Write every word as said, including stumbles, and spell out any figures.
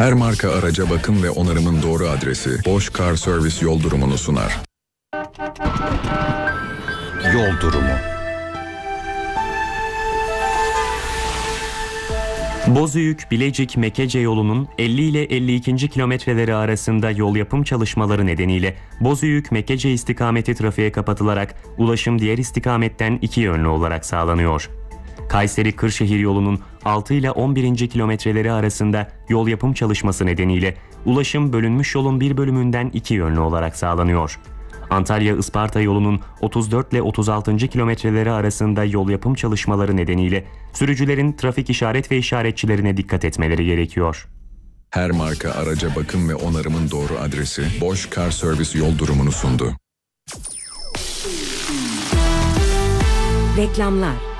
Her marka araca bakım ve onarımın doğru adresi Bosch Car Service yol durumunu sunar. Yol durumu. Bozüyük Bilecik Mekece yolunun elli ile elli ikinci kilometreleri arasında yol yapım çalışmaları nedeniyle Bozüyük Mekece istikameti trafiğe kapatılarak ulaşım diğer istikametten iki yönlü olarak sağlanıyor. Kayseri Kırşehir yolunun altı ile on birinci kilometreleri arasında yol yapım çalışması nedeniyle ulaşım bölünmüş yolun bir bölümünden iki yönlü olarak sağlanıyor. Antalya-Isparta yolunun otuz dört ile otuz altıncı kilometreleri arasında yol yapım çalışmaları nedeniyle sürücülerin trafik işaret ve işaretçilerine dikkat etmeleri gerekiyor. Her marka araca bakım ve onarımın doğru adresi Bosch Car Service yol durumunu sundu. Reklamlar.